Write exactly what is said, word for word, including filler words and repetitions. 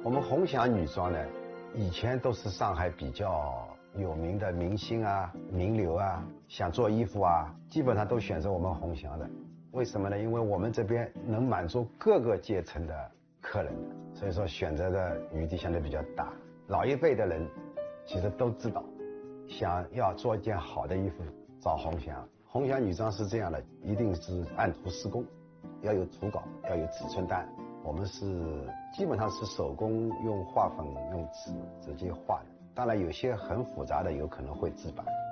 我们红祥女装呢，以前都是上海比较有名的明星啊、名流啊，想做衣服啊，基本上都选择我们红祥的。为什么呢？因为我们这边能满足各个阶层的客人，所以说选择的余地相对比较大。老一辈的人其实都知道，想要做一件好的衣服找红祥。红祥女装是这样的，一定是按图施工，要有图稿，要有尺寸单。我们是基本上是手工用画粉用纸直接画的，当然有些很复杂的有可能会制版。